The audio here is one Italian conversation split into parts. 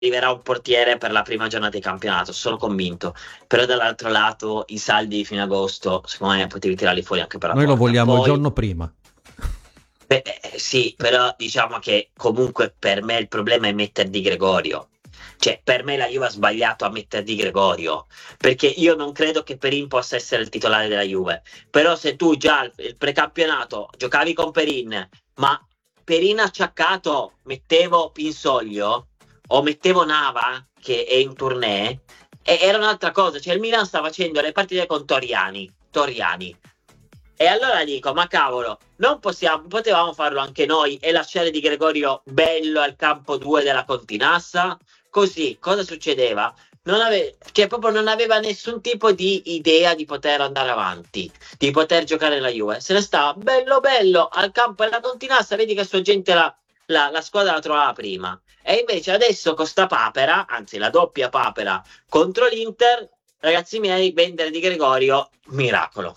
arriverà un portiere per la prima giornata di campionato, sono convinto. Però dall'altro lato i saldi di fine agosto, secondo me potevi tirarli fuori anche per la Noi lo porta. vogliamo il Poi, giorno prima. sì, però diciamo che comunque per me il problema è mettere Di Gregorio. Cioè, per me la Juve ha sbagliato a mettere Di Gregorio, perché io non credo che Perin possa essere il titolare della Juve. Però se tu già il precampionato giocavi con Perin, ma Perin acciaccato mettevo Pinsoglio o mettevo Nava che è in tournée, e era un'altra cosa. Cioè il Milan sta facendo le partite con Toriani. E allora dico, ma cavolo, non potevamo farlo anche noi e lasciare Di Gregorio bello al campo 2 della Continassa? Così, cosa succedeva? Proprio non aveva nessun tipo di idea di poter andare avanti, di poter giocare la Juve. Se ne stava bello al campo della Continassa, vedi che sua gente la squadra la trovava prima. E invece adesso con sta papera, anzi la doppia papera contro l'Inter, ragazzi miei, vendere Di Gregorio, miracolo.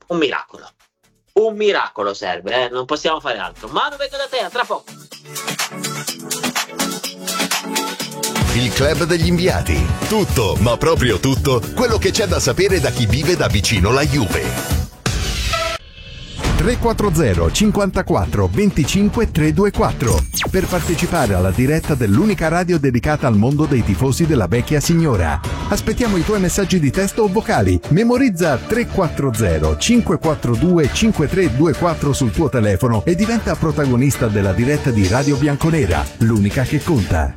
Un miracolo serve, non possiamo fare altro. Manu, vengo da te, a tra poco. Il club degli inviati. Tutto, ma proprio tutto, quello che c'è da sapere da chi vive da vicino la Juve. 340 54 25 324 per partecipare alla diretta dell'unica radio dedicata al mondo dei tifosi della vecchia signora. Aspettiamo i tuoi messaggi di testo o vocali. Memorizza 340 542 5324 sul tuo telefono e diventa protagonista della diretta di Radio Bianconera, l'unica che conta.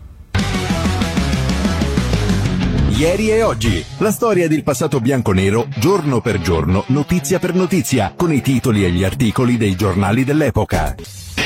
Ieri e oggi, la storia del passato bianconero, giorno per giorno, notizia per notizia, con i titoli e gli articoli dei giornali dell'epoca.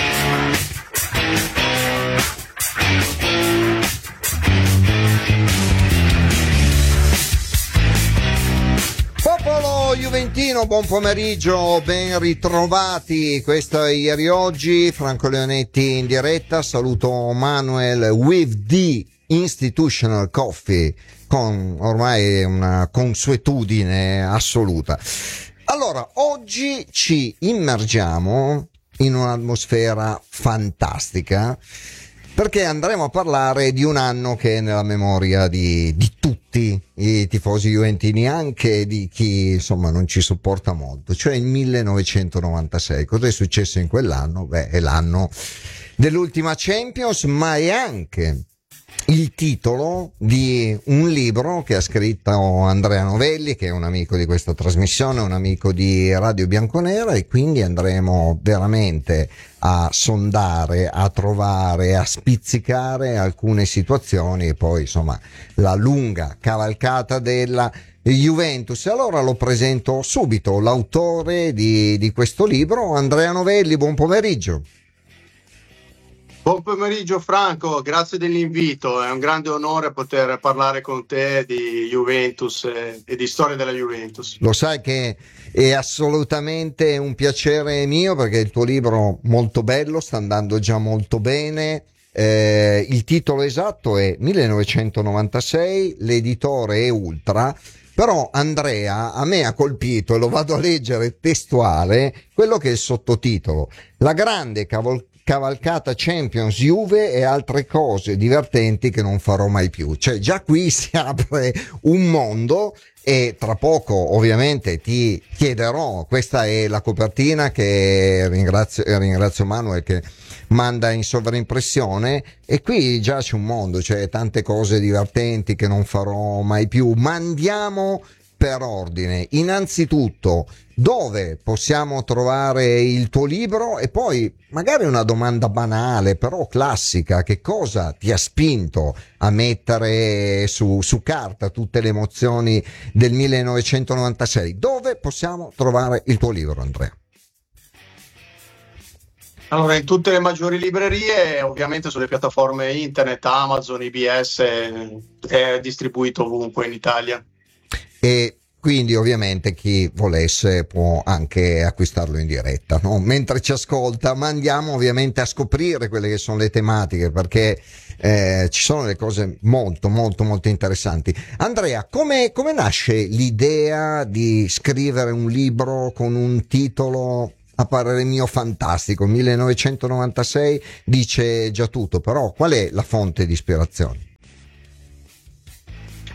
Popolo juventino, buon pomeriggio, ben ritrovati. Questo è Ieri e Oggi, Franco Leonetti in diretta. Saluto Manuel with the Institutional Coffee, con ormai una consuetudine assoluta. Allora, oggi ci immergiamo in un'atmosfera fantastica, perché andremo a parlare di un anno che è nella memoria di tutti i tifosi juventini, anche di chi insomma non ci sopporta molto, cioè il 1996. Cosa è successo in quell'anno? Beh, è l'anno dell'ultima Champions, ma è anche il titolo di un libro che ha scritto Andrea Novelli, che è un amico di questa trasmissione, un amico di Radio Bianconera, e quindi andremo veramente a sondare, a trovare, a spizzicare alcune situazioni e poi insomma la lunga cavalcata della Juventus. Allora lo presento subito, l'autore di questo libro, Andrea Novelli. Buon pomeriggio. Buon pomeriggio Franco, grazie dell'invito, è un grande onore poter parlare con te di Juventus e di storia della Juventus. Lo sai che è assolutamente un piacere mio, perché il tuo libro molto bello, sta andando già molto bene. Il titolo esatto è 1996, l'editore è Ultra. Però Andrea, a me ha colpito, e lo vado a leggere testuale, quello che è il sottotitolo: la grande cavalcata Champions Juve e altre cose divertenti che non farò mai più. Cioè già qui si apre un mondo, e tra poco ovviamente ti chiederò, questa è la copertina che ringrazio Manuel che manda in sovraimpressione, e qui già c'è un mondo, cioè tante cose divertenti che non farò mai più. Ma andiamo per ordine. Innanzitutto, dove possiamo trovare il tuo libro? E poi magari una domanda banale però classica: che cosa ti ha spinto a mettere su carta tutte le emozioni del 1996? Dove possiamo trovare il tuo libro, Andrea? Allora, in tutte le maggiori librerie, ovviamente sulle piattaforme internet, Amazon, IBS, è distribuito ovunque in Italia. E quindi ovviamente chi volesse può anche acquistarlo in diretta, no? Mentre ci ascolta. Ma andiamo ovviamente a scoprire quelle che sono le tematiche, perché ci sono delle cose molto molto molto interessanti. Andrea, come nasce l'idea di scrivere un libro con un titolo a parere mio fantastico? 1996 dice già tutto, però qual è la fonte di ispirazione?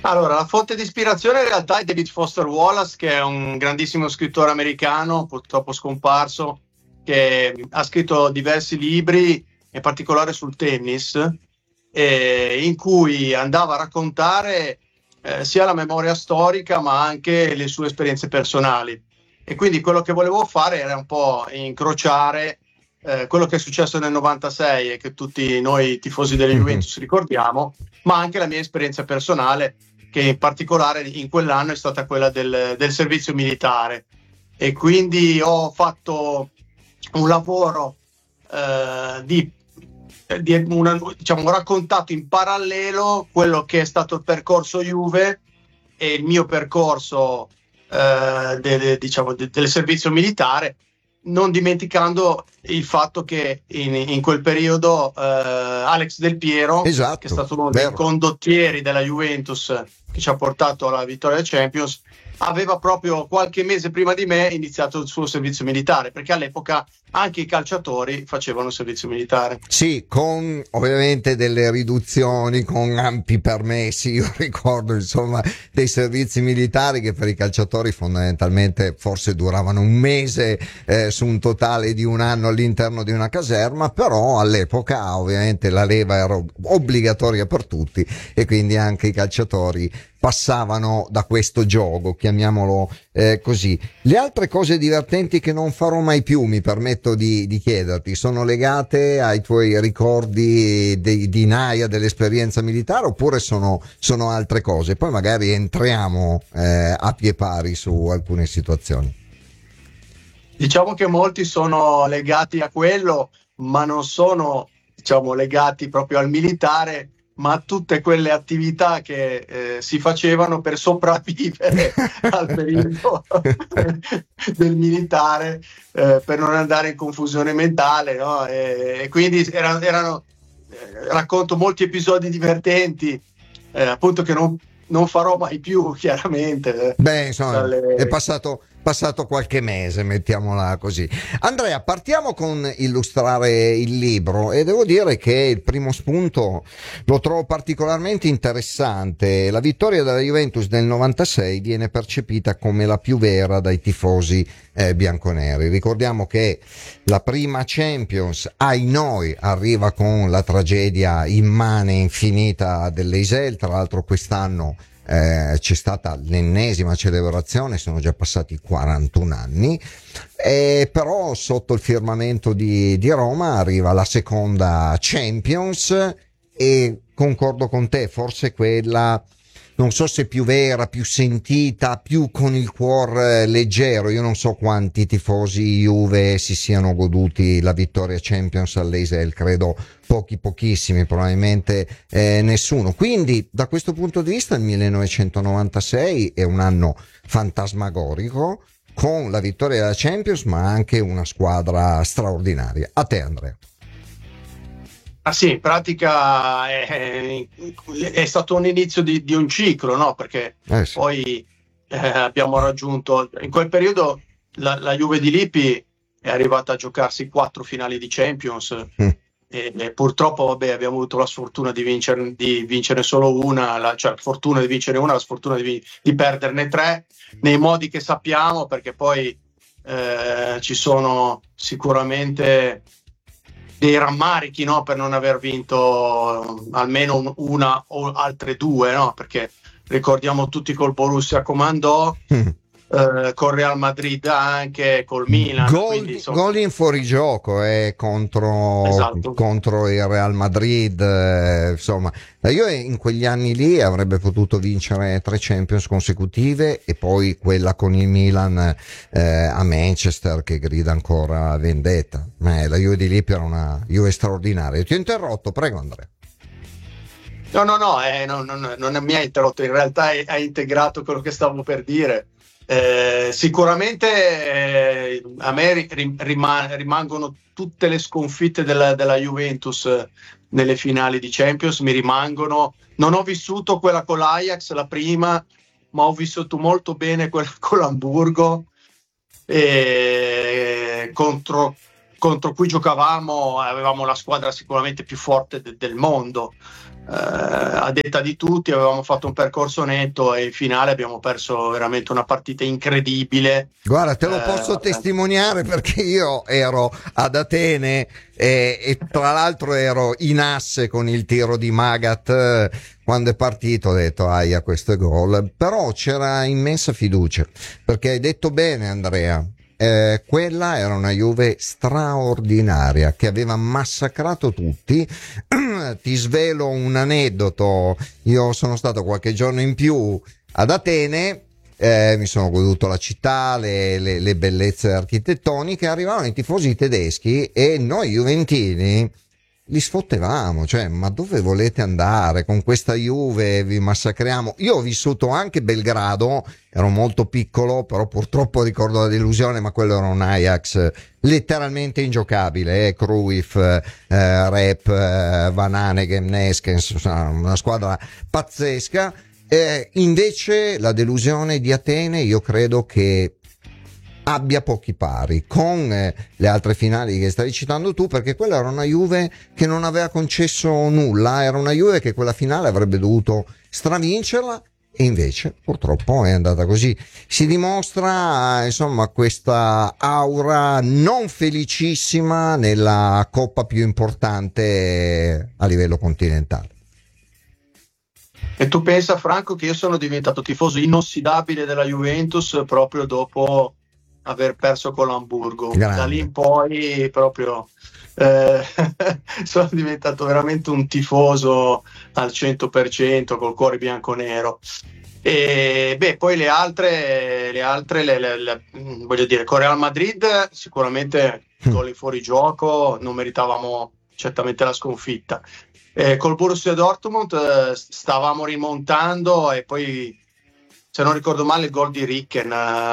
Allora, la fonte di ispirazione in realtà è David Foster Wallace, che è un grandissimo scrittore americano, purtroppo scomparso, che ha scritto diversi libri, in particolare sul tennis, in cui andava a raccontare sia la memoria storica ma anche le sue esperienze personali. E quindi quello che volevo fare era un po' incrociare quello che è successo nel 96 e che tutti noi tifosi delle Juventus ricordiamo, ma anche la mia esperienza personale, che in particolare in quell'anno è stata quella del servizio militare. E quindi ho fatto un lavoro ho raccontato in parallelo quello che è stato il percorso Juve e il mio percorso del servizio militare, non dimenticando il fatto che in quel periodo Alex Del Piero, esatto, che è stato uno dei condottieri della Juventus che ci ha portato alla vittoria del Champions, aveva proprio qualche mese prima di me iniziato il suo servizio militare, perché all'epoca anche i calciatori facevano servizio militare. Sì, con ovviamente delle riduzioni, con ampi permessi. Io ricordo insomma dei servizi militari che per i calciatori fondamentalmente forse duravano un mese su un totale di un anno all'interno di una caserma, però all'epoca ovviamente la leva era obbligatoria per tutti e quindi anche i calciatori passavano da questo gioco, chiamiamolo così. Le altre cose divertenti che non farò mai più, mi permetto di chiederti, sono legate ai tuoi ricordi di Naia, dell'esperienza militare, oppure sono altre cose? Poi magari entriamo a pie pari su alcune situazioni. Diciamo che molti sono legati a quello, ma non sono, legati proprio al militare, ma a tutte quelle attività che si facevano per sopravvivere al periodo del militare, per non andare in confusione mentale, no? E quindi erano racconto molti episodi divertenti, appunto, che non farò mai più, chiaramente. Beh, insomma, è passato qualche mese, mettiamola così. Andrea, partiamo con illustrare il libro, e devo dire che il primo spunto lo trovo particolarmente interessante. La vittoria della Juventus nel 96 viene percepita come la più vera dai tifosi bianconeri. Ricordiamo che la prima Champions, ai noi, arriva con la tragedia immane e infinita dell'Eisel. Tra l'altro quest'anno c'è stata l'ennesima celebrazione, sono già passati 41 anni, però sotto il firmamento di Roma arriva la seconda Champions, e concordo con te, forse quella, non so se più vera, più sentita, più con il cuore leggero. Io non so quanti tifosi Juve si siano goduti la vittoria Champions all'Eisel, credo pochissimi, probabilmente nessuno. Quindi da questo punto di vista il 1996 è un anno fantasmagorico, con la vittoria della Champions ma anche una squadra straordinaria. A te, Andrea. Ah sì, in pratica è stato un inizio di un ciclo, no? Perché sì. Poi abbiamo raggiunto, in quel periodo la Juve di Lippi è arrivata a giocarsi 4 finali di Champions, e purtroppo abbiamo avuto la sfortuna di vincere solo una, cioè la fortuna di vincere una, la sfortuna di perderne 3, nei modi che sappiamo, perché poi ci sono sicuramente dei rammarichi, no, per non aver vinto almeno una o altre 2, no? Perché ricordiamo tutti col Borussia comandò, col Real Madrid anche, col Milan. Gol in fuorigioco contro il Real Madrid, insomma. Io in quegli anni lì avrebbe potuto vincere 3 Champions consecutive, e poi quella con il Milan a Manchester, che grida ancora vendetta. La Juve di Lippi era una Juve straordinaria. Ti ho interrotto, prego Andrea. No, non mi ha interrotto, in realtà ha integrato quello che stavo per dire. Sicuramente a me rimangono tutte le sconfitte della Juventus nelle finali di Champions, mi rimangono. Non ho vissuto quella con l'Ajax, la prima, ma ho vissuto molto bene quella con l'Hamburgo, contro contro cui giocavamo avevamo la squadra sicuramente più forte del mondo, a detta di tutti. Avevamo fatto un percorso netto e in finale abbiamo perso veramente una partita incredibile. Guarda, te lo posso testimoniare, perché io ero ad Atene e tra l'altro ero in asse con il tiro di Magath. Quando è partito ho detto aia, questo è gol, però c'era immensa fiducia, perché hai detto bene, Andrea. Quella era una Juve straordinaria che aveva massacrato tutti. Ti svelo un aneddoto: io sono stato qualche giorno in più ad Atene, mi sono goduto la città, le bellezze architettoniche. Arrivavano i tifosi tedeschi e noi juventini li sfottevamo, cioè, ma dove volete andare con questa Juve? Vi massacriamo. Io ho vissuto anche Belgrado, ero molto piccolo, però purtroppo ricordo la delusione, ma quello era un Ajax letteralmente ingiocabile, Cruyff, Rep, Van Hanegem, Neskens, una squadra pazzesca. Invece la delusione di Atene io credo che abbia pochi pari con le altre finali che stai citando tu, perché quella era una Juve che non aveva concesso nulla, era una Juve che quella finale avrebbe dovuto stravincerla e invece purtroppo è andata così. Si dimostra insomma questa aura non felicissima nella coppa più importante a livello continentale. E tu pensa, Franco, che io sono diventato tifoso inossidabile della Juventus proprio dopo aver perso con l'Hamburgo. Grande. Da lì in poi proprio sono diventato veramente un tifoso al 100%, col cuore bianco-nero. E poi le altre voglio dire, con Real Madrid sicuramente gol in fuorigioco, non meritavamo certamente la sconfitta. Col Borussia Dortmund stavamo rimontando e poi, se non ricordo male, il gol di Ricken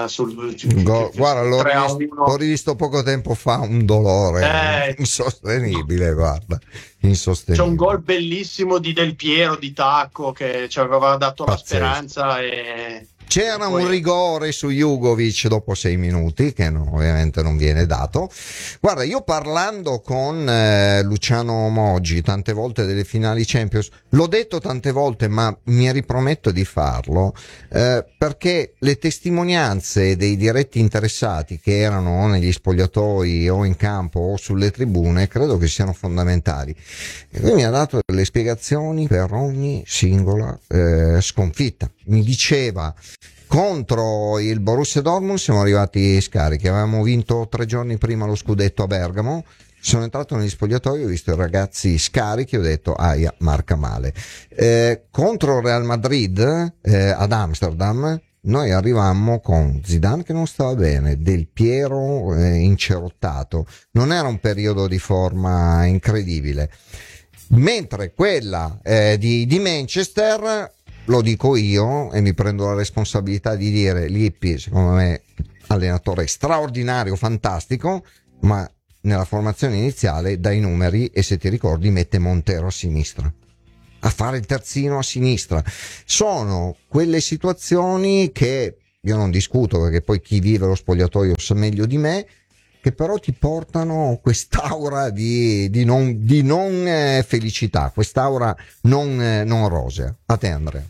guarda, l'ho rivisto poco tempo fa, un dolore insostenibile, guarda, insostenibile. C'è un gol bellissimo di Del Piero di tacco che ci aveva dato pazzesco. La speranza e c'era un rigore su Jugovic dopo 6 minuti che ovviamente non viene dato. Guarda, io parlando con Luciano Moggi tante volte delle finali Champions, l'ho detto tante volte ma mi riprometto di farlo, perché le testimonianze dei diretti interessati che erano negli spogliatoi o in campo o sulle tribune credo che siano fondamentali. E lui mi ha dato delle spiegazioni per ogni singola sconfitta. Mi diceva: contro il Borussia Dortmund siamo arrivati scarichi, avevamo vinto 3 giorni prima lo scudetto a Bergamo, sono entrato negli spogliatoi, ho visto i ragazzi scarichi, ho detto aia, marca male. Contro Real Madrid ad Amsterdam noi arrivammo con Zidane che non stava bene, Del Piero incerottato, non era un periodo di forma incredibile, mentre quella di Manchester, lo dico io e mi prendo la responsabilità di dire, Lippi secondo me allenatore straordinario, fantastico, ma nella formazione iniziale dai numeri e, se ti ricordi, mette Montero a sinistra a fare il terzino a sinistra. Sono quelle situazioni che io non discuto, perché poi chi vive lo spogliatoio sa meglio di me, che però ti portano quest'aura di non felicità, quest'aura non rosea. A te, Andrea.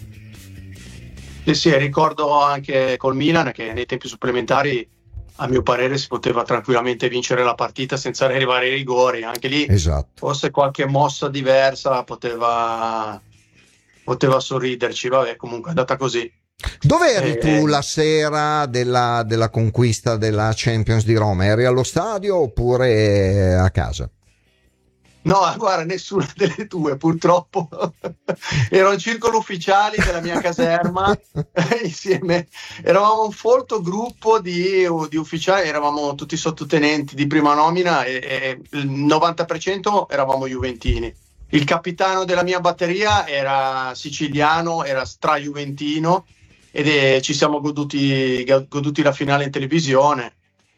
Sì, ricordo anche col Milan che nei tempi supplementari, a mio parere, si poteva tranquillamente vincere la partita senza arrivare ai rigori. Anche lì, esatto, forse qualche mossa diversa poteva sorriderci. Vabbè, comunque è andata così. Dove eri tu la sera della conquista della Champions di Roma? Eri allo stadio oppure a casa? No, guarda, nessuna delle due, purtroppo. Ero al circolo ufficiali della mia caserma insieme. Eravamo un folto gruppo di ufficiali, eravamo tutti sottotenenti di prima nomina e il 90% eravamo juventini. Il capitano della mia batteria era siciliano, era stra-juventino, ed ci siamo goduti la finale in televisione.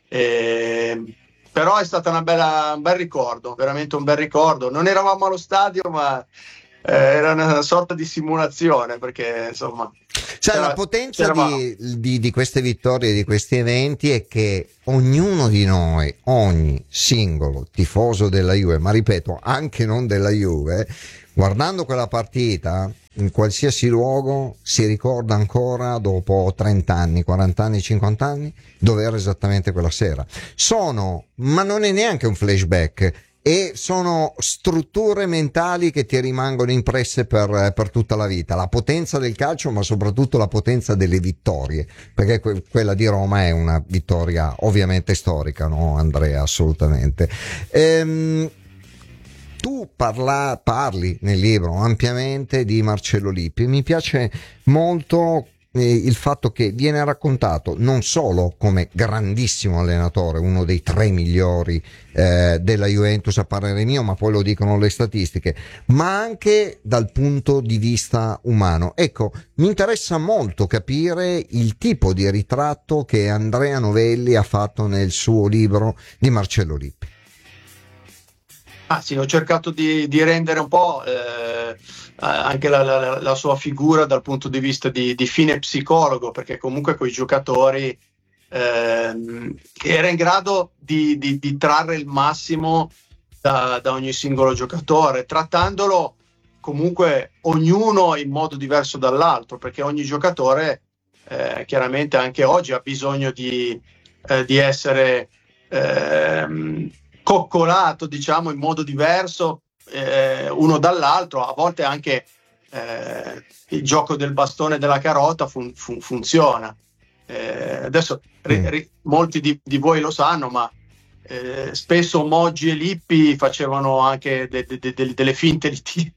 Però è stata un bel ricordo, veramente un bel ricordo. Non eravamo allo stadio, ma era una sorta di simulazione, perché insomma Cioè la potenza di queste vittorie, di questi eventi, è che ognuno di noi, ogni singolo tifoso della Juve, ma ripeto anche non della Juve, guardando quella partita in qualsiasi luogo si ricorda ancora dopo 30 anni, 40 anni, 50 anni dove era esattamente quella sera. Ma non è neanche un flashback, e sono strutture mentali che ti rimangono impresse per tutta la vita. La potenza del calcio, ma soprattutto la potenza delle vittorie, perché quella di Roma è una vittoria ovviamente storica, no Andrea? Assolutamente. Tu parli nel libro ampiamente di Marcello Lippi. Mi piace molto il fatto che viene raccontato non solo come grandissimo allenatore, uno dei 3 migliori della Juventus a parere mio, ma poi lo dicono le statistiche, ma anche dal punto di vista umano. Ecco, mi interessa molto capire il tipo di ritratto che Andrea Novelli ha fatto nel suo libro di Marcello Lippi. Sì, ho cercato di rendere un po' anche la sua figura dal punto di vista di fine psicologo, perché comunque coi giocatori era in grado di trarre il massimo da ogni singolo giocatore, trattandolo comunque ognuno in modo diverso dall'altro, perché ogni giocatore chiaramente anche oggi ha bisogno di essere coccolato, diciamo, in modo diverso uno dall'altro. A volte anche il gioco del bastone e della carota funziona. Adesso molti di voi lo sanno, ma spesso Moggi e Lippi facevano anche delle finte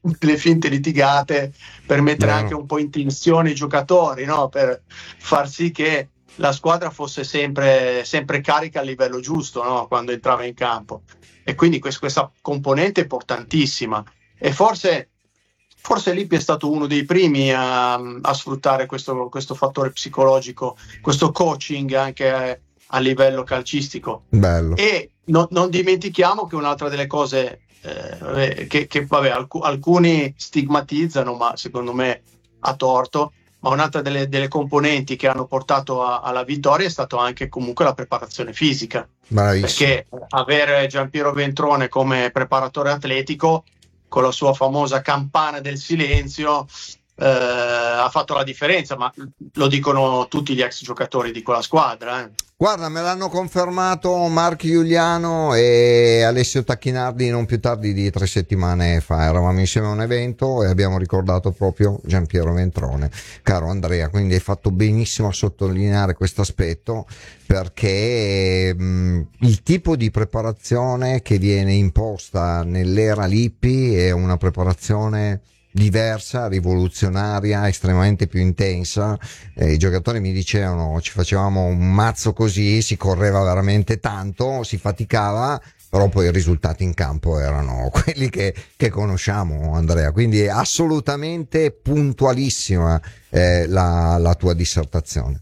litigate per mettere anche un po' in tensione i giocatori, no? Per far sì che la squadra fosse sempre carica a livello giusto, no? Quando entrava in campo. E quindi questa componente è importantissima, e forse Lippi è stato uno dei primi a sfruttare questo fattore psicologico, questo coaching anche a livello calcistico. Bello. E non dimentichiamo che un'altra delle cose che alcuni stigmatizzano, ma secondo me a torto, ma un'altra delle componenti che hanno portato alla vittoria è stato anche comunque la preparazione fisica. Bravissimo. Perché avere Giampiero Ventrone come preparatore atletico, con la sua famosa campana del silenzio, ha fatto la differenza, ma lo dicono tutti gli ex giocatori di quella squadra. Guarda, me l'hanno confermato Marco Giuliano e Alessio Tacchinardi non più tardi di 3 settimane fa. Eravamo insieme a un evento e abbiamo ricordato proprio Giampiero Ventrone, caro Andrea, quindi hai fatto benissimo a sottolineare questo aspetto, perché il tipo di preparazione che viene imposta nell'era Lippi è una preparazione diversa, rivoluzionaria, estremamente più intensa. I giocatori mi dicevano, ci facevamo un mazzo così, si correva veramente tanto, si faticava, però poi i risultati in campo erano quelli che conosciamo, Andrea. Quindi è assolutamente puntualissima la tua dissertazione.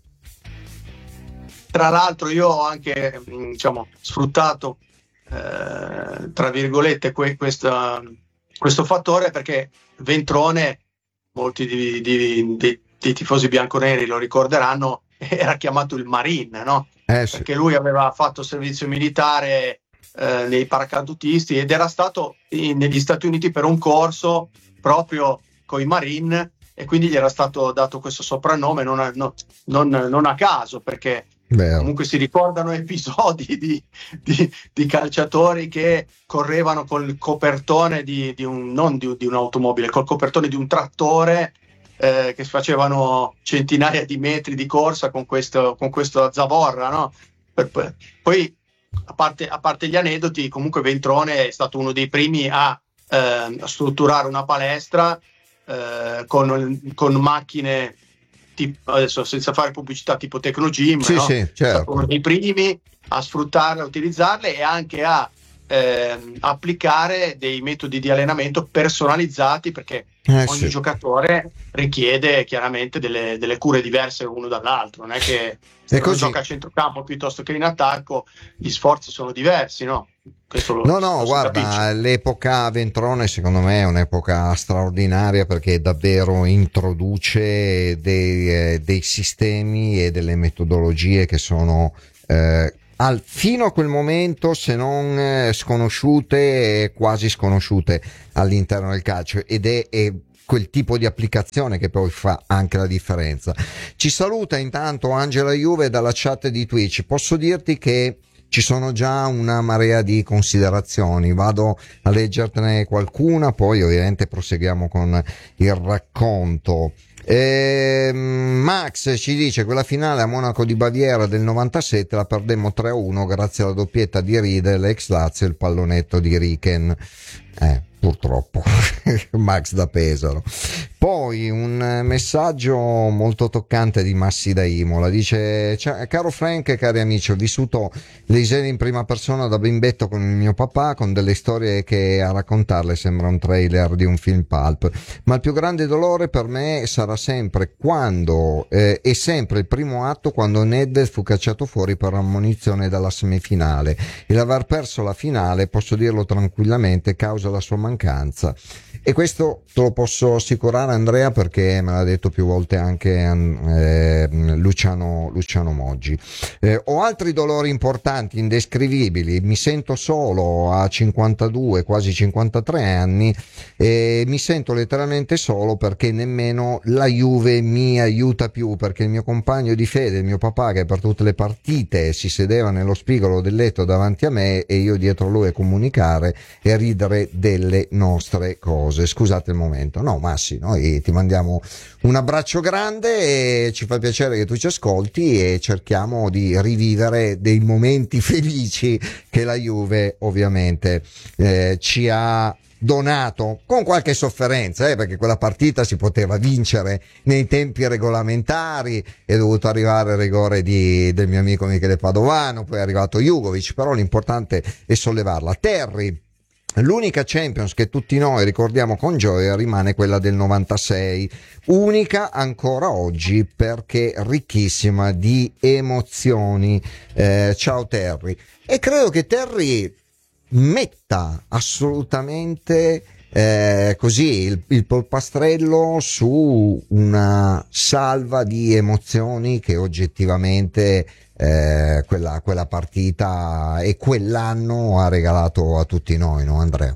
Tra l'altro io ho anche sfruttato tra virgolette questo fattore, perché Ventrone, molti dei tifosi bianconeri lo ricorderanno, era chiamato il Marine, no? Sì. Perché lui aveva fatto servizio militare nei paracadutisti ed era stato negli Stati Uniti per un corso proprio con i Marine, e quindi gli era stato dato questo soprannome non a caso, perché comunque si ricordano episodi di calciatori che correvano col copertone non di un'automobile, col copertone di un trattore, che facevano centinaia di metri di corsa con questo zavorra, no? Poi a parte gli aneddoti, comunque Ventrone è stato uno dei primi a strutturare una palestra con macchine, adesso senza fare pubblicità, tipo Tecnogym, sì, no? Sì, certo. Uno dei primi a sfruttarle, a utilizzarle, e anche a applicare dei metodi di allenamento personalizzati, perché ogni giocatore richiede chiaramente delle cure diverse uno dall'altro. Non è che se uno gioca a centrocampo piuttosto che in attacco gli sforzi sono diversi, no? Guarda, capisce. l'epoca Ventrone secondo me è un'epoca straordinaria perché davvero introduce dei sistemi e delle metodologie che sono fino a quel momento, se non sconosciute, quasi sconosciute all'interno del calcio, ed è quel tipo di applicazione che poi fa anche la differenza. Ci saluta intanto Angela Juve dalla chat di Twitch. Posso dirti che ci sono già una marea di considerazioni, vado a leggertene qualcuna, poi ovviamente proseguiamo con il racconto. Max ci dice: quella finale a Monaco di Baviera del 97 la perdemmo 3-1 grazie alla doppietta di Riedel, ex Lazio, e il pallonetto di Riken. Purtroppo Max da Pesaro. Poi un messaggio molto toccante di Massi da Imola, dice: caro Frank e cari amici, ho vissuto le Isene in prima persona da bimbetto con il mio papà, con delle storie che a raccontarle sembra un trailer di un film pulp, ma il più grande dolore per me sarà sempre è sempre il primo atto, quando Nedved fu cacciato fuori per ammonizione dalla semifinale, e l'aver perso la finale, posso dirlo tranquillamente, causa la sua mancanza. E questo te lo posso assicurare, Andrea, perché me l'ha detto più volte anche Luciano Moggi. Ho altri dolori importanti, indescrivibili, mi sento solo a 52, quasi 53 anni, e mi sento letteralmente solo perché nemmeno la Juve mi aiuta più, perché il mio compagno di fede, il mio papà, che per tutte le partite si sedeva nello spigolo del letto davanti a me e io dietro lui a comunicare e a ridere delle nostre cose. Scusate il momento. No, Massi, noi ti mandiamo un abbraccio grande e ci fa piacere che tu ci ascolti, e cerchiamo di rivivere dei momenti felici che la Juve ovviamente ci ha donato, con qualche sofferenza, perché quella partita si poteva vincere nei tempi regolamentari, è dovuto arrivare il rigore del mio amico Michele Padovano, poi è arrivato Jugovic, però l'importante è sollevarla. Terry: l'unica Champions che tutti noi ricordiamo con gioia rimane quella del 96, unica ancora oggi perché ricchissima di emozioni. Ciao Terry. E credo che Terry metta assolutamente così il polpastrello su una salva di emozioni che oggettivamente quella partita e quell'anno ha regalato a tutti noi, no Andrea?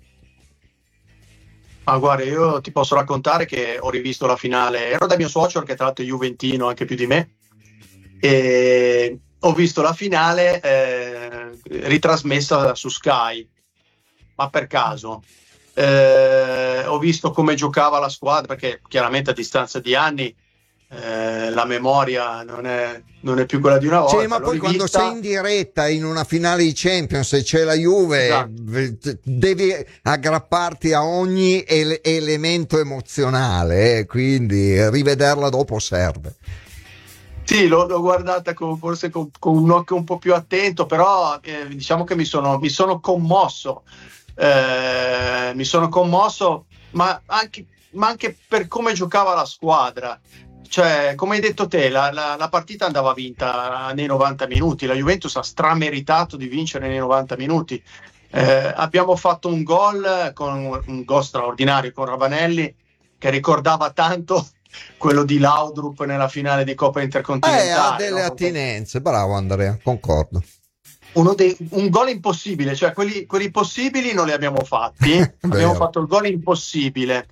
Guarda, io ti posso raccontare che ho rivisto la finale, ero da mio suocero che tra l'altro è juventino anche più di me, e ho visto la finale ritrasmessa su Sky, ma per caso. Ho visto come giocava la squadra, perché chiaramente a distanza di anni la memoria non è più quella di una volta. Sì, ma poi quando sei in diretta in una finale di Champions e c'è la Juve, esatto, devi aggrapparti a ogni elemento emozionale, quindi rivederla dopo serve. Sì, l'ho guardata forse con un occhio un po' più attento, però diciamo che mi sono commosso. Mi sono commosso, ma anche per come giocava la squadra. Cioè, come hai detto te, la partita andava vinta nei 90 minuti. La Juventus ha strameritato di vincere nei 90 minuti. Abbiamo fatto un gol straordinario con Ravanelli, che ricordava tanto quello di Laudrup nella finale di Coppa Intercontinentale. Ha delle attinenze, bravo Andrea, concordo. Un gol impossibile, cioè quelli possibili non li abbiamo fatti. Abbiamo fatto il gol impossibile.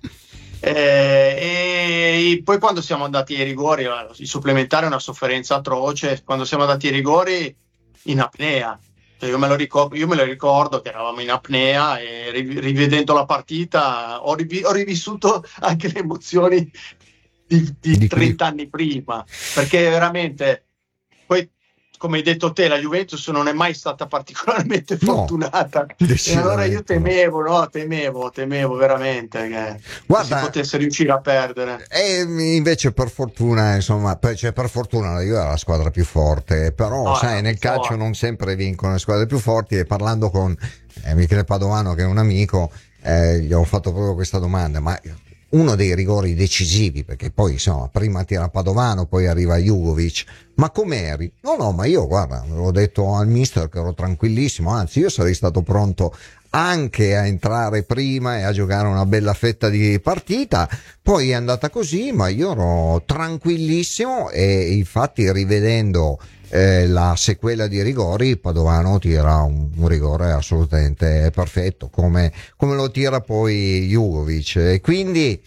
E poi quando siamo andati ai rigori, il supplementare è una sofferenza atroce. Quando siamo andati ai rigori in apnea, cioè io me lo ricordo che eravamo in apnea, e rivedendo la partita ho rivissuto anche le emozioni di 30 anni prima, perché veramente poi, come hai detto te, la Juventus non è mai stata particolarmente fortunata, e allora io temevo veramente che si potesse riuscire a perdere. E invece per fortuna, insomma, per fortuna la Juve è la squadra più forte, però sai, nel calcio non sempre vincono le squadre più forti. E parlando con Michele Padovano, che è un amico, gli ho fatto proprio questa domanda: ma uno dei rigori decisivi, perché poi insomma prima tira Padovano, poi arriva Jugovic, ma com'eri? No, ma io guarda, avevo detto al mister che ero tranquillissimo, anzi io sarei stato pronto anche a entrare prima e a giocare una bella fetta di partita, poi è andata così, ma io ero tranquillissimo e infatti rivedendo la sequela di rigori, Padovano tira un rigore assolutamente perfetto, come lo tira poi Jugovic, e quindi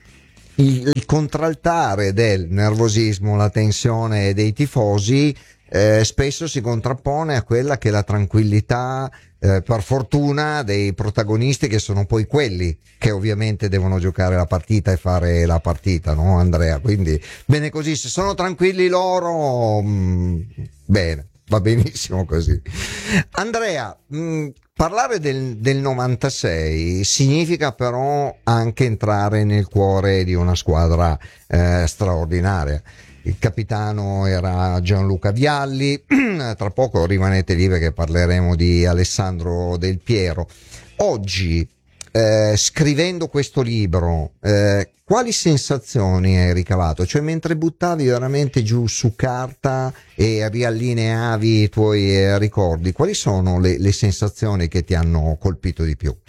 il contraltare del nervosismo, la tensione dei tifosi spesso si contrappone a quella che è la tranquillità, per fortuna, dei protagonisti, che sono poi quelli che ovviamente devono giocare la partita e fare la partita, no Andrea? Quindi bene così, se sono tranquilli loro, bene, va benissimo così. Andrea, parlare del 96 significa però anche entrare nel cuore di una squadra straordinaria. Il capitano era Gianluca Vialli, tra poco rimanete lì perché parleremo di Alessandro Del Piero. Oggi, scrivendo questo libro, quali sensazioni hai ricavato? Cioè, mentre buttavi veramente giù su carta e riallineavi i tuoi ricordi, quali sono le sensazioni che ti hanno colpito di più?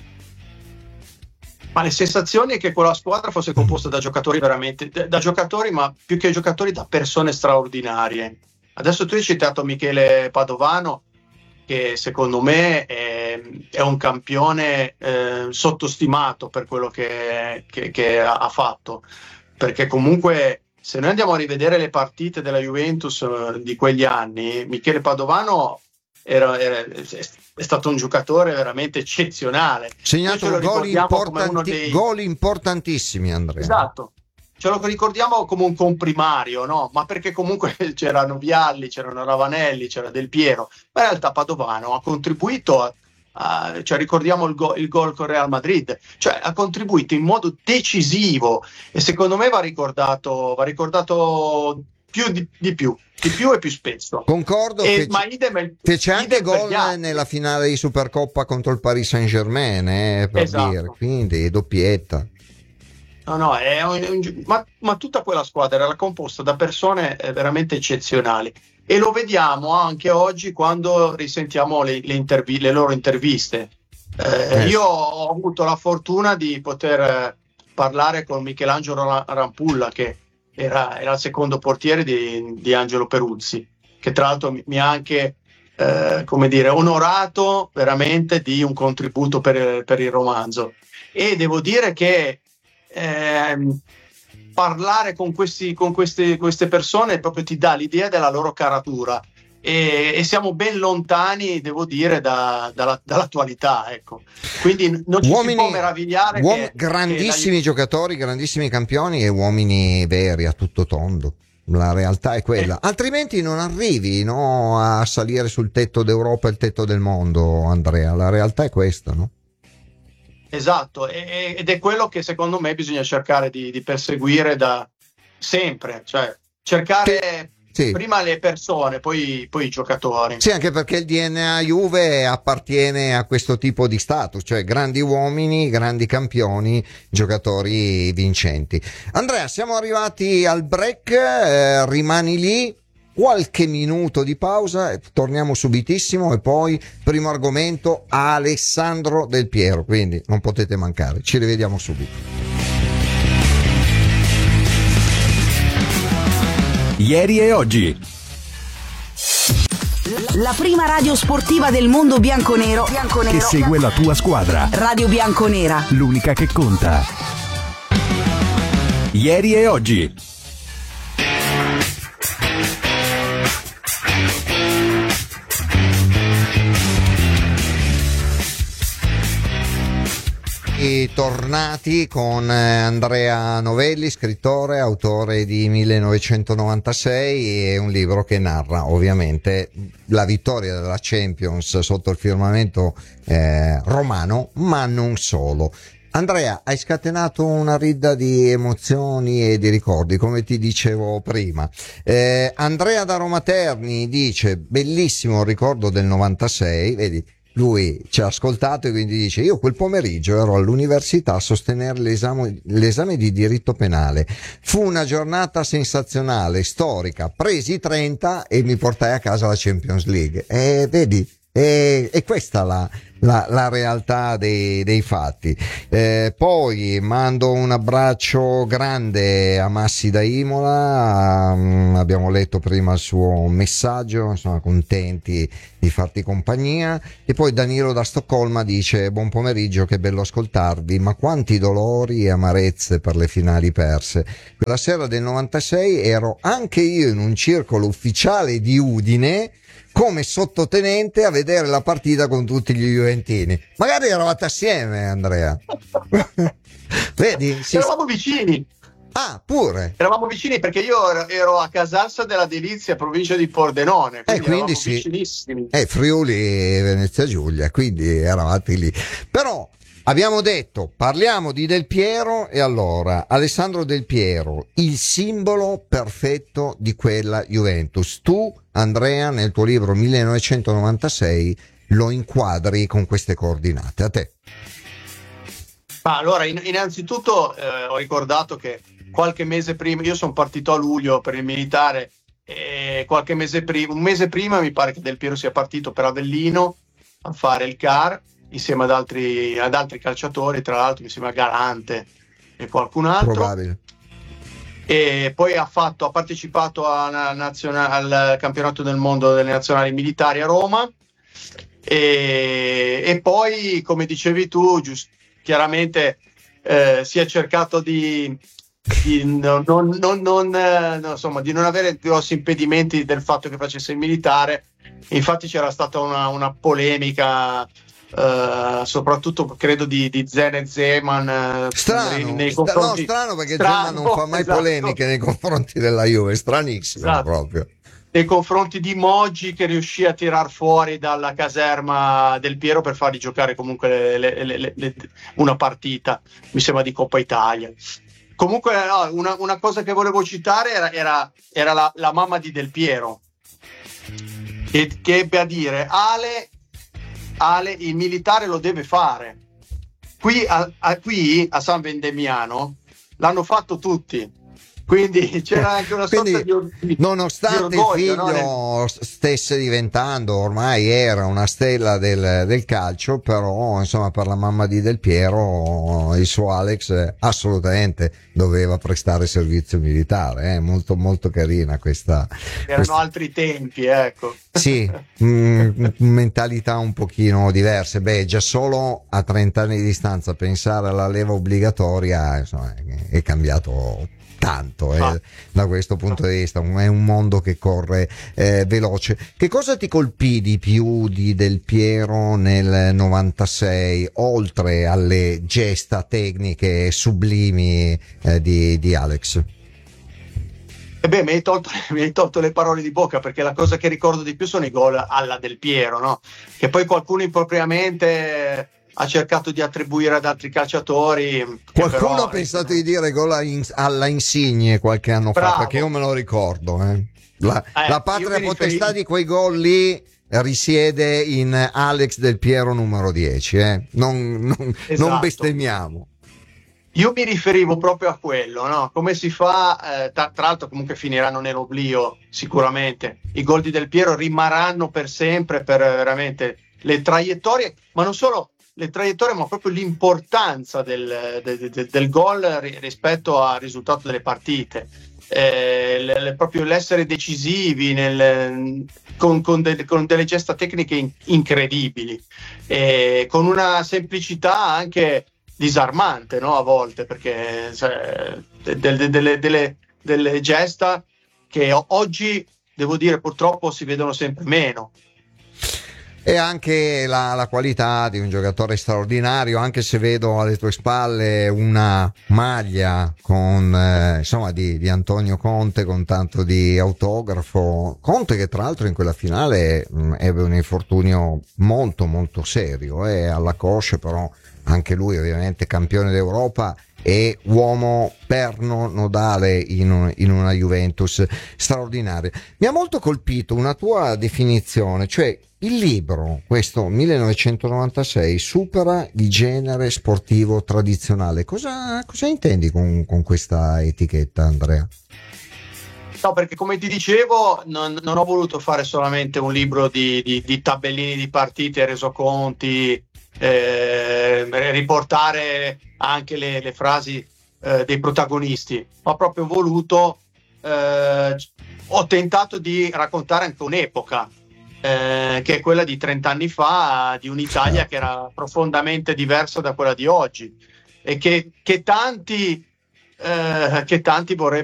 Ma le sensazioni è che quella squadra fosse composta da giocatori veramente, da giocatori, ma più che giocatori, da persone straordinarie. Adesso tu hai citato Michele Padovano, che secondo me è un campione sottostimato per quello che ha fatto, perché comunque se noi andiamo a rivedere le partite della Juventus di quegli anni, Michele Padovano è stato un giocatore veramente eccezionale. Segnato gol importantissimi, Andrea. Esatto, ce lo ricordiamo come un comprimario, no? Ma perché comunque c'erano Vialli, c'erano Ravanelli, c'era Del Piero, ma in realtà Padovano ha contribuito cioè ricordiamo il gol con Real Madrid, cioè ha contribuito in modo decisivo, e secondo me va ricordato di più e più spesso. Concordo, che c'è anche gol nella finale di Supercoppa contro il Paris Saint-Germain, per esatto. dire, quindi doppietta. No, ma tutta quella squadra era composta da persone veramente eccezionali, e lo vediamo anche oggi quando risentiamo le loro interviste. Io ho avuto la fortuna di poter parlare con Michelangelo Rampulla, che era il secondo portiere di Angelo Peruzzi, che tra l'altro mi ha anche onorato veramente di un contributo per il romanzo, e devo dire che parlare con queste persone proprio ti dà l'idea della loro caratura, e siamo ben lontani, devo dire, dall'attualità, ecco. Quindi non ci si può meravigliare grandissimi giocatori, grandissimi campioni e uomini veri a tutto tondo. La realtà è quella, altrimenti non arrivi, no, a salire sul tetto d'Europa e il tetto del mondo, Andrea. La realtà è questa, no? Esatto, ed è quello che secondo me bisogna cercare di perseguire da sempre, cioè cercare prima le persone, poi i giocatori. Sì, anche perché il DNA Juve appartiene a questo tipo di status, cioè grandi uomini, grandi campioni, giocatori vincenti. Andrea, siamo arrivati al break, rimani lì. Qualche minuto di pausa, torniamo subitissimo, e poi primo argomento, Alessandro Del Piero, quindi non potete mancare, ci rivediamo subito. Ieri e oggi. La prima radio sportiva del mondo bianconero che segue la tua squadra. Radio Bianconera, l'unica che conta. Ieri e oggi. Tornati con Andrea Novelli, scrittore, autore di 1996, e un libro che narra ovviamente la vittoria della Champions sotto il firmamento romano, ma non solo. Andrea, hai scatenato una ridda di emozioni e di ricordi, come ti dicevo prima. Andrea da Roma Terni dice: bellissimo il ricordo del 96, vedi, lui ci ha ascoltato e quindi dice: io quel pomeriggio ero all'università a sostenere l'esame di diritto penale, fu una giornata sensazionale, storica, presi 30 e mi portai a casa la Champions League. E vedi, e questa la realtà dei fatti. Poi mando un abbraccio grande a Massi da Imola, abbiamo letto prima il suo messaggio, insomma contenti di farti compagnia. E poi Danilo da Stoccolma dice: buon pomeriggio, che bello ascoltarvi, ma quanti dolori e amarezze per le finali perse. Quella sera del 96 ero anche io in un circolo ufficiale di Udine come sottotenente a vedere la partita con tutti gli juventini. Magari eravate assieme, Andrea. Vedi? Eravamo vicini. Ah, pure. Eravamo vicini perché io ero a Casalsa della Delizia, provincia di Pordenone, quindi sì, vicinissimi. Friuli e Venezia Giulia, quindi eravate lì. Però abbiamo detto, parliamo di Del Piero, e allora Alessandro Del Piero, il simbolo perfetto di quella Juventus. Tu, Andrea, nel tuo libro 1996 lo inquadri con queste coordinate. A te. Ma allora, innanzitutto ho ricordato che qualche mese prima, io sono partito a luglio per il militare, e un mese prima mi pare che Del Piero sia partito per Avellino a fare il CAR insieme ad altri calciatori, tra l'altro insieme a Galante e qualcun altro. Probabile. E poi ha partecipato al campionato del mondo delle nazionali militari a Roma, e poi, come dicevi tu, chiaramente si è cercato di non avere grossi impedimenti del fatto che facesse il militare. Infatti c'era stata una polemica, soprattutto credo di Zen e Zeman, strano perché Zeman non fa mai polemiche nei confronti della Juve, stranissimo, proprio nei confronti di Moggi, che riuscì a tirar fuori dalla caserma Del Piero per fargli giocare comunque una partita, mi sembra di Coppa Italia. Comunque una cosa che volevo citare era la mamma di Del Piero, che ebbe a dire: Ale, il militare lo deve fare. Qui a San Vendemiano l'hanno fatto tutti, quindi c'era anche una sorta di nonostante di orgoglio, il figlio stesse diventando, ormai era una stella del calcio, però insomma per la mamma di Del Piero il suo Alex assolutamente doveva prestare servizio militare. Molto molto carina questa. Erano altri tempi, ecco. Sì, mentalità un pochino diverse. Già solo a 30 anni di distanza pensare alla leva obbligatoria, insomma, è cambiato tanto da questo punto di vista. È un mondo che corre veloce. Che cosa ti colpì di più di Del Piero nel 96, oltre alle gesta tecniche sublimi di Alex? Mi hai tolto le parole di bocca, perché la cosa che ricordo di più sono i gol alla Del Piero, no? Che poi qualcuno impropriamente ha cercato di attribuire ad altri calciatori. Qualcuno ha pensato di dire gol alla Insigne qualche anno fa, perché io me lo ricordo. La patria potestà di quei gol lì risiede in Alex Del Piero numero 10. Non bestemmiamo. Io mi riferivo proprio a quello, no? Come si fa, tra l'altro comunque finiranno nell'oblio sicuramente. I gol di Del Piero rimarranno per sempre, per veramente le traiettorie, ma non solo le traiettorie, ma proprio l'importanza del gol rispetto al risultato delle partite. Proprio l'essere decisivi con delle gesta tecniche incredibili, con una semplicità anche disarmante, no? A volte, perché delle gesta che oggi, devo dire, purtroppo si vedono sempre meno. E anche la qualità di un giocatore straordinario, anche se vedo alle tue spalle una maglia con insomma di Antonio Conte, con tanto di autografo. Conte che tra l'altro in quella finale ebbe un infortunio molto molto serio alla coscia, però anche lui ovviamente campione d'Europa e uomo perno nodale in una Juventus straordinaria. Mi ha molto colpito una tua definizione, cioè il libro, questo 1996, supera il genere sportivo tradizionale. Cosa intendi con questa etichetta, Andrea? No, perché come ti dicevo non ho voluto fare solamente un libro di tabellini di partite, resoconti, riportare anche le frasi dei protagonisti, ma ho proprio voluto, ho tentato di raccontare anche un'epoca, che è quella di 30 anni fa, di un'Italia che era profondamente diversa da quella di oggi e che tanti